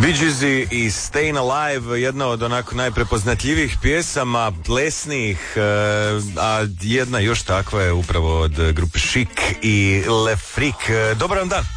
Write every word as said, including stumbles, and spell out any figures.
Bee Geesi i Stayin' Alive, jedna od onako najprepoznatljivijih pjesama, plesnih, a jedna još takva je upravo od grupe Chic i Le Freak. Dobar vam dan.